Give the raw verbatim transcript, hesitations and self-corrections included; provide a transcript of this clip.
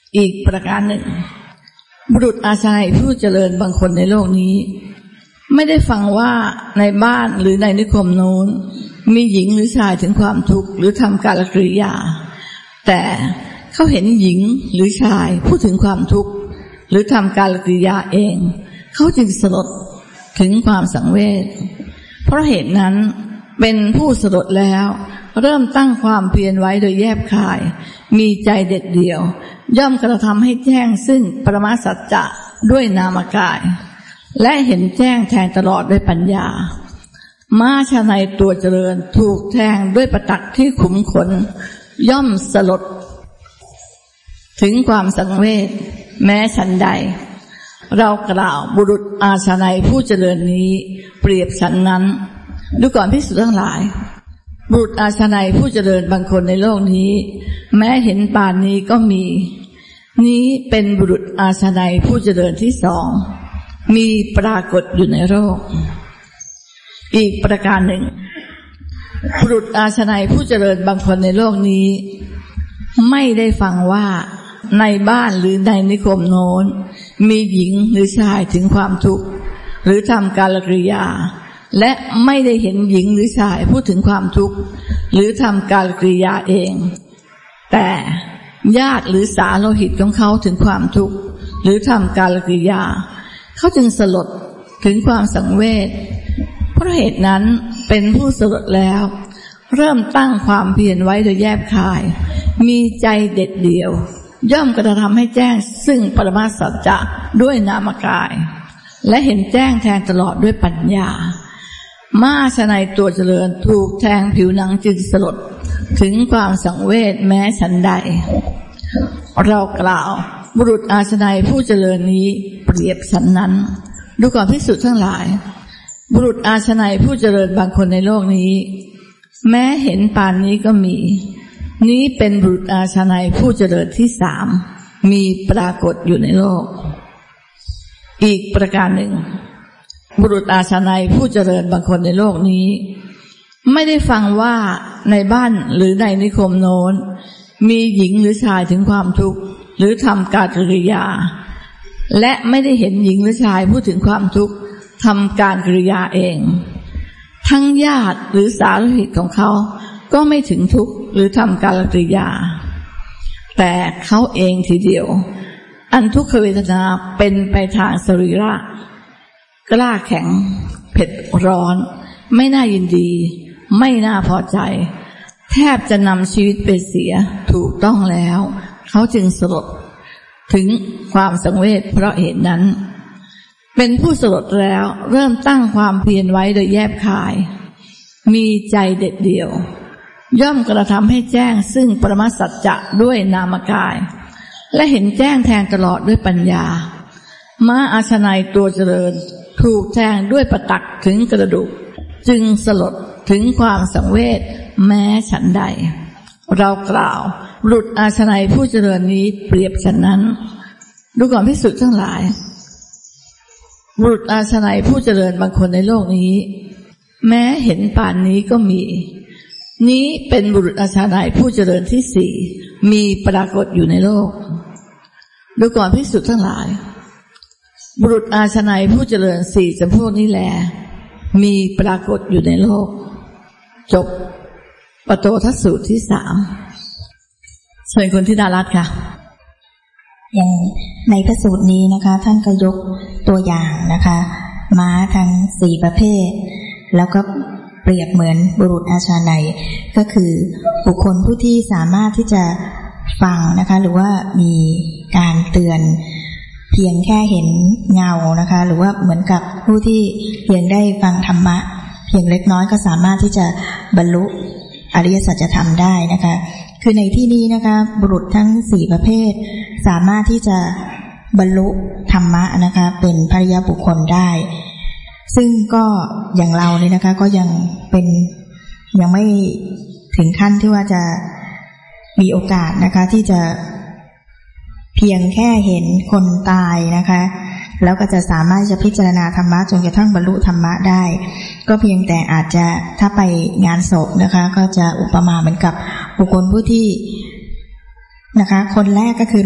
อีกประการหนึ่งบุรุษอาชัยผู้เจริญบางคนในโลกนี้ไม่ได้ฟังว่าในบ้านหรือในนิคมโน้นมีหญิงหรือชายถึงความทุกข์หรือทำกาลกริยาแต่เขาเห็นหญิงหรือชายพูดถึงความทุกข์หรือทำกาลกริยาเองเขาจึงสลดถึงความสังเวชเพราะเหตุนั้นเป็นผู้สลดแล้วเริ่มตั้งความเพียรไว้โดยแยบคายมีใจเด็ดเดี่ยวย่อมกระทำให้แจ้งซึ่งปรมัตถสัจจะด้วยนามกายและเห็นแจ้งแทงตลอดด้วยปัญญาม้าชาในตัวเจริญถูกแทงด้วยประตักที่ขุมขนย่อมสลดถึงความสังเวชแม้ฉันใดเรากล่าวบุรุษอาชาในผู้เจริญนี้เปรียบฉันนั้นดูก่อนภิกษุทั้งหลายบุรุษอาชาในผู้เจริญบางคนในโลกนี้แม้เห็นป่านนี้ก็มีนี้เป็นบุรุษอาชาในผู้เจริญที่สองมีปรากฏอยู่ในโลกอีกประการหนึ่งบุรุษอาชาในผู้เจริญบางคนในโลกนี้ไม่ได้ฟังว่าในบ้านหรือในนิคมโน้นมีหญิงหรือชายถึงความทุกข์หรือทำกาลกริยาและไม่ได้เห็นหญิงหรือชายพูดถึงความทุกข์หรือทำกาลกริยาเองแต่ญาติหรือสาโลหิตของเขาถึงความทุกข์หรือทำกาลกริยาเขาจึงสลดถึงความสังเวชเพราะเหตุนั้นเป็นผู้สลดแล้วเริ่มตั้งความเพียรไว้โดยแยบคายมีใจเด็ดเดี่ยวย่อมกระทำให้แจ้งซึ่งปรมัตถสัจจะด้วยนามกายและเห็นแจ้งแทงตลอดด้วยปัญญาม้าชาในตัวเจริญถูกแทงผิวหนังจึงสลดถึงความสังเวชแม้ฉันใดเรากล่าวบุรุษอาชาในผู้เจริญนี้เปรียบฉันนั้นดูก่อนภิกษุทั้งหลายบุรุษอาชาในผู้เจริญบางคนในโลกนี้แม้เห็นป่านนี้ก็มีนี้เป็นบุรุษอาชาในผู้เจริญที่สามมีปรากฏอยู่ในโลกอีกประการหนึ่งบุรุษอาชาในผู้เจริญบางคนในโลกนี้ไม่ได้ฟังว่าในบ้านหรือในนิคมโน้นมีหญิงหรือชายถึงความทุกข์หรือทำกาลกริยาและไม่ได้เห็นหญิงหรือชายพูดถึงความทุกข์ทำการกริยาเองทั้งญาติหรือสาโลหิตของเขาก็ไม่ถึงทุกข์หรือทำกาลกริยาแต่เขาเองทีเดียวอันทุกขเวทนาเป็นไปทางสรีระกล้าแข็งเผ็ดร้อนไม่น่ายินดีไม่น่าพอใจแทบจะนำชีวิตไปเสียถูกต้องแล้วเขาจึงสลดถึงความสังเวชเพราะเหตุนั้นเป็นผู้สลดแล้วเริ่มตั้งความเพียรไว้โดยแยบคายมีใจเด็ดเดี่ยวย่อมกระทำให้แจ้งซึ่งปรมัตถสัจจะด้วยนามกายและเห็นแจ้งแทงตลอดด้วยปัญญาม้าอาชาในตัวเจริญถูกแทงด้วยประตักถึงกระดูกจึงสลดถึงความสังเวชแม้ฉันใดเรากล่าวบุรุษอาชาในผู้เจริญนี้เปรียบฉันนั้นดูก่อนภิกษุทั้งหลายบุรุษอาชาในผู้เจริญบางคนในโลกนี้แม้เห็นป่านนี้ก็มีนี้เป็นบุรุษอาชาในผู้เจริญที่สี่มีปรากฏอยู่ในโลกดูก่อนภิกษุทั้งหลายบุรุษอาชาในผู้เจริญสี่จำพวกนี้แลมีปรากฏอยู่ในโลกจบปโตทสูตรที่สามเชิญคุณธิดารัตน์ค่ะอย่างในพระสูตรนี้นะคะท่านก็ยกตัวอย่างนะคะม้าทั้งสี่ประเภทแล้วก็เปรียบเหมือนบุรุษอาชาในก็คือบุคคลผู้ที่สามารถที่จะฟังนะคะหรือว่ามีการเตือนเพียงแค่เห็นเงานะคะหรือว่าเหมือนกับผู้ที่เพียงได้ฟังธรรมะเพียงเล็กน้อยก็สามารถที่จะบรรลุอริยสัจธรรมได้นะคะคือในที่นี้นะคะบุรุษทั้งสี่ประเภทสามารถที่จะบรรลุธรรมะนะคะเป็นพระอริยบุคคลได้ซึ่งก็อย่างเราเนี่ยนะคะก็ยังเป็นยังไม่ถึงขั้นที่ว่าจะมีโอกาสนะคะที่จะเพียงแค่เห็นคนตายนะคะแล้วก็จะสามารถจะพิจารณาธรรมะจนกระทั่งบรรลุธรรมะได้ก็เพียงแต่อาจจะถ้าไปงานศพนะคะก็จะอุปมาเหมือนกับบุคคลผู้ที่นะคะคนแรกก็คือ